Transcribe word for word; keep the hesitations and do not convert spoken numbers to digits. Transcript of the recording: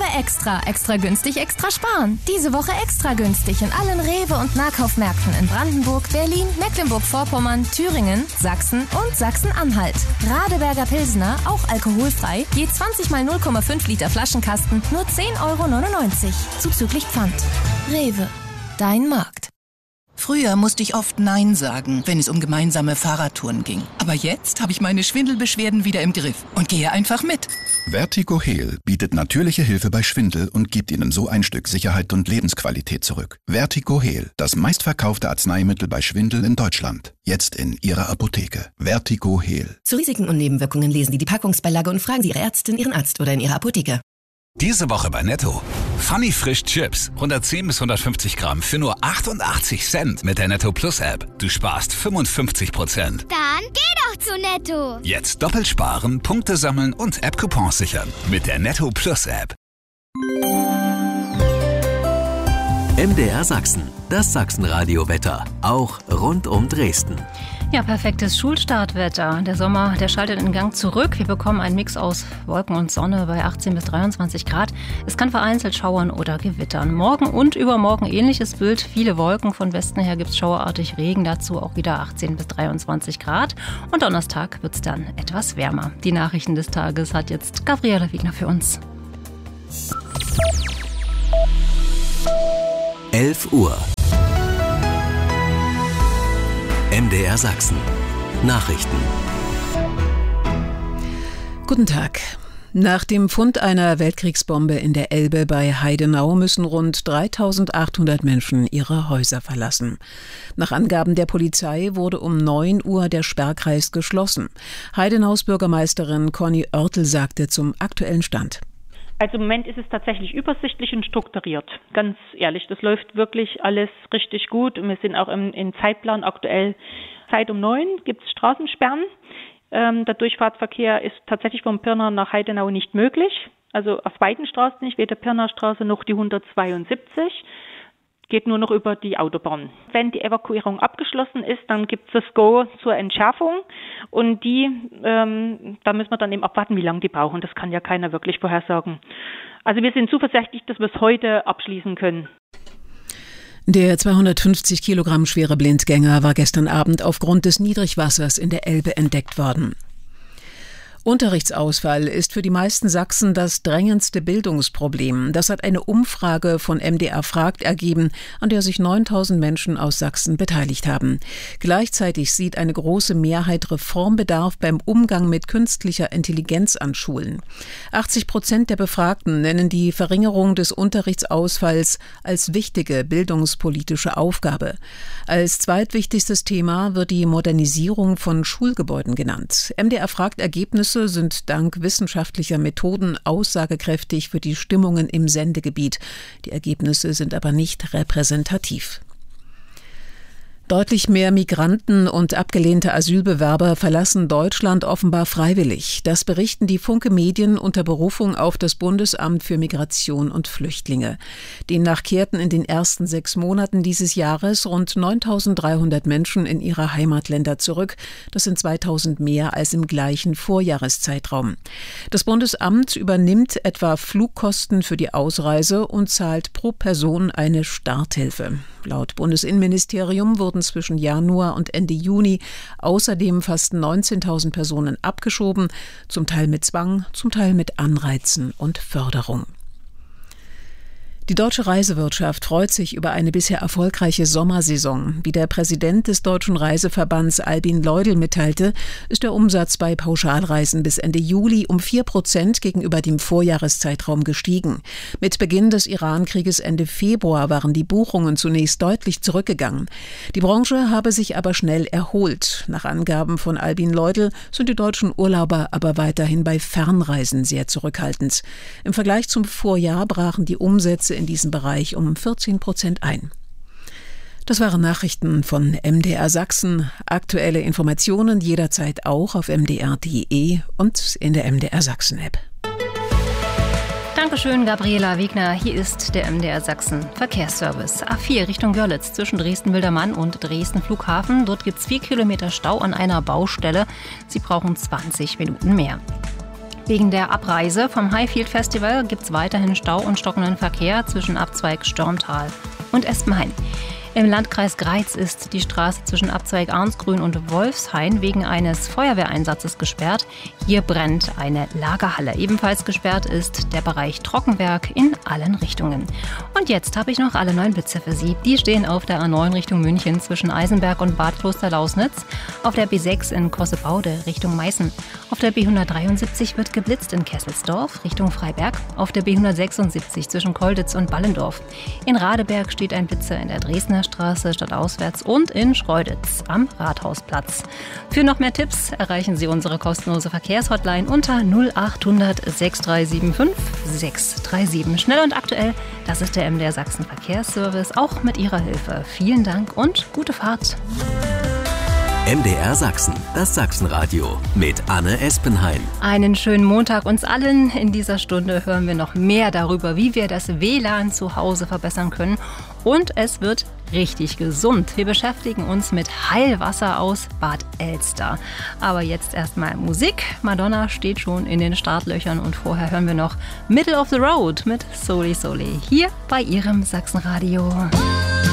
extra. Extra günstig, extra sparen. Diese Woche extra günstig in allen Rewe- und Nahkaufmärkten in Brandenburg, Berlin, Mecklenburg-Vorpommern, Thüringen, Sachsen und Sachsen-Anhalt. Radeberger Pilsner, auch alkoholfrei, je zwanzig mal null Komma fünf Liter Flaschenkasten, nur zehn Euro neunundneunzig. Zuzüglich Pfand. Rewe. Dein Markt. Früher musste ich oft Nein sagen, wenn es um gemeinsame Fahrradtouren ging. Aber jetzt habe ich meine Schwindelbeschwerden wieder im Griff und gehe einfach mit. Vertigo Heal bietet natürliche Hilfe bei Schwindel und gibt Ihnen so ein Stück Sicherheit und Lebensqualität zurück. Vertigo Heal, das meistverkaufte Arzneimittel bei Schwindel in Deutschland. Jetzt in Ihrer Apotheke. Vertigo Heal. Zu Risiken und Nebenwirkungen lesen Sie die Packungsbeilage und fragen Sie Ihre Ärztin, Ihren Arzt oder in Ihrer Apotheke. Diese Woche bei Netto. Funny Frisch Chips. hundertzehn bis hundertfünfzig Gramm für nur achtundachtzig Cent mit der Netto Plus App. Du sparst fünfundfünfzig Prozent. Dann geh doch zu Netto. Jetzt doppelt sparen, Punkte sammeln und App-Coupons sichern. Mit der Netto Plus App. M D R Sachsen. Das Sachsenradio-Wetter. Auch rund um Dresden. Ja, perfektes Schulstartwetter. Der Sommer, der schaltet in Gang zurück. Wir bekommen einen Mix aus Wolken und Sonne bei achtzehn bis dreiundzwanzig Grad. Es kann vereinzelt schauern oder gewittern. Morgen und übermorgen ähnliches Bild. Viele Wolken. Von Westen her gibt es schauerartig Regen. Dazu auch wieder achtzehn bis dreiundzwanzig Grad. Und Donnerstag wird es dann etwas wärmer. Die Nachrichten des Tages hat jetzt Gabriele Wegner für uns. elf Uhr. M D R Sachsen. Nachrichten. Guten Tag. Nach dem Fund einer Weltkriegsbombe in der Elbe bei Heidenau müssen rund dreitausendachthundert Menschen ihre Häuser verlassen. Nach Angaben der Polizei wurde um neun Uhr der Sperrkreis geschlossen. Heidenaus Bürgermeisterin Conny Oertel sagte zum aktuellen Stand. Also im Moment ist es tatsächlich übersichtlich und strukturiert. Ganz ehrlich, das läuft wirklich alles richtig gut. Und wir sind auch im, im Zeitplan aktuell. Zeit um neun gibt es Straßensperren. Ähm, der Durchfahrtsverkehr ist tatsächlich vom Pirna nach Heidenau nicht möglich. Also auf beiden Straßen nicht, weder Pirnastraße noch die hundertzweiundsiebzig. Geht nur noch über die Autobahn. Wenn die Evakuierung abgeschlossen ist, dann gibt es das Go zur Entschärfung und die, ähm, da müssen wir dann eben abwarten, wie lange die brauchen. Das kann ja keiner wirklich vorhersagen. Also wir sind zuversichtlich, dass wir es heute abschließen können. Der zweihundertfünfzig Kilogramm schwere Blindgänger war gestern Abend aufgrund des Niedrigwassers in der Elbe entdeckt worden. Unterrichtsausfall ist für die meisten Sachsen das drängendste Bildungsproblem. Das hat eine Umfrage von M D R fragt ergeben, an der sich neuntausend Menschen aus Sachsen beteiligt haben. Gleichzeitig sieht eine große Mehrheit Reformbedarf beim Umgang mit künstlicher Intelligenz an Schulen. achtzig Prozent der Befragten nennen die Verringerung des Unterrichtsausfalls als wichtige bildungspolitische Aufgabe. Als zweitwichtigstes Thema wird die Modernisierung von Schulgebäuden genannt. M D R fragt Ergebnisse sind dank wissenschaftlicher Methoden aussagekräftig für die Stimmungen im Sendegebiet. Die Ergebnisse sind aber nicht repräsentativ. Deutlich mehr Migranten und abgelehnte Asylbewerber verlassen Deutschland offenbar freiwillig. Das berichten die Funke Medien unter Berufung auf das Bundesamt für Migration und Flüchtlinge. Demnach kehrten in den ersten sechs Monaten dieses Jahres rund neuntausenddreihundert Menschen in ihre Heimatländer zurück. Das sind zweitausend mehr als im gleichen Vorjahreszeitraum. Das Bundesamt übernimmt etwa Flugkosten für die Ausreise und zahlt pro Person eine Starthilfe. Laut Bundesinnenministerium wurden zwischen Januar und Ende Juni außerdem fast neunzehntausend Personen abgeschoben, zum Teil mit Zwang, zum Teil mit Anreizen und Förderung. Die deutsche Reisewirtschaft freut sich über eine bisher erfolgreiche Sommersaison. Wie der Präsident des Deutschen Reiseverbands Albin Leudl mitteilte, ist der Umsatz bei Pauschalreisen bis Ende Juli um vier Prozent gegenüber dem Vorjahreszeitraum gestiegen. Mit Beginn des Iran-Krieges Ende Februar waren die Buchungen zunächst deutlich zurückgegangen. Die Branche habe sich aber schnell erholt. Nach Angaben von Albin Leudl sind die deutschen Urlauber aber weiterhin bei Fernreisen sehr zurückhaltend. Im Vergleich zum Vorjahr brachen die Umsätze in diesem Bereich um vierzehn Prozent ein. Das waren Nachrichten von M D R Sachsen. Aktuelle Informationen jederzeit auch auf m d r punkt d e und in der M D R Sachsen App. Dankeschön, Gabriela Wegner. Hier ist der M D R Sachsen Verkehrsservice. A vier Richtung Görlitz zwischen Dresden-Wildermann und Dresden Flughafen. Dort gibt es vier Kilometer Stau an einer Baustelle. Sie brauchen zwanzig Minuten mehr. Wegen der Abreise vom Highfield Festival gibt es weiterhin Stau und stockenden Verkehr zwischen Abzweig Störmtal und Espenhain. Im Landkreis Greiz ist die Straße zwischen Abzweig Arnsgrün und Wolfshain wegen eines Feuerwehreinsatzes gesperrt. Hier brennt eine Lagerhalle. Ebenfalls gesperrt ist der Bereich Trockenberg in allen Richtungen. Und jetzt habe ich noch alle neun Blitze für Sie. Die stehen auf der A neun Richtung München zwischen Eisenberg und Bad Kloster-Lausnitz, auf der B sechs in Kossebaude Richtung Meißen. Auf der B hundertdreiundsiebzig wird geblitzt in Kesselsdorf Richtung Freiberg, auf der B hundertsechsundsiebzig zwischen Kolditz und Ballendorf. In Radeberg steht ein Blitzer in der Dresdner Straße stadtauswärts und in Schreuditz am Rathausplatz. Für noch mehr Tipps erreichen Sie unsere kostenlose Verkehrshotline unter null achthundert sechs drei sieben fünf sechs drei sieben. Schnell und aktuell, das ist der M D R Sachsen Verkehrsservice, auch mit Ihrer Hilfe. Vielen Dank und gute Fahrt. M D R Sachsen, das Sachsenradio mit Anne Espenhain. Einen schönen Montag uns allen. In dieser Stunde hören wir noch mehr darüber, wie wir das W L A N zu Hause verbessern können. Und es wird richtig gesund. Wir beschäftigen uns mit Heilwasser aus Bad Elster. Aber jetzt erstmal Musik. Madonna steht schon in den Startlöchern und vorher hören wir noch Middle of the Road mit Soli Soli hier bei Ihrem Sachsenradio.